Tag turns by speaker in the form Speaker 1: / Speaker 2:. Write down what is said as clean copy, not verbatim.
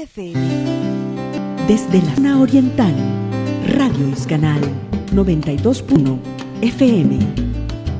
Speaker 1: FM. Desde la zona oriental, Radio Iscanal 92.1 FM.